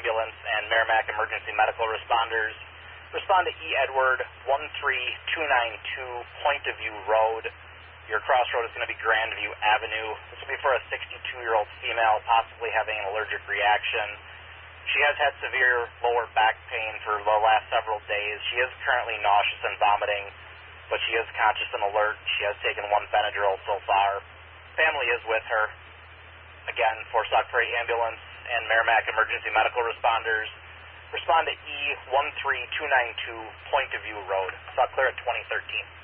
Ambulance and Merrimack Emergency Medical Responders. Respond to E. Edward 13292 Point of View Road. Your crossroad is going to be Grandview Avenue. This will be for a 62-year-old female possibly having an allergic reaction. She has had severe lower back pain for the last several days. She is currently nauseous and vomiting, but she is conscious and alert. She has taken one Benadryl so far. Family is with her. Again, for Sauk Prairie Ambulance and Merrimack Emergency Medical Responders, respond to E13292 Point of View Road, Sauk Clear at 2013.